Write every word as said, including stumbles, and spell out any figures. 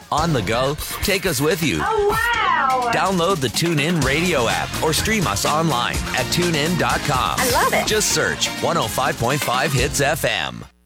On the go, take us with you. Oh, wow. Download the TuneIn Radio app or stream us online at tune in dot com. I love it. Just search one oh five point five Hits F M.